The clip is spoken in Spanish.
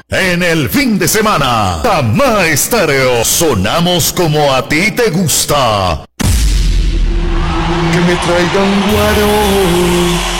En el fin de semana, Tamá Estéreo, sonamos como a ti te gusta. Que me traigan guaro.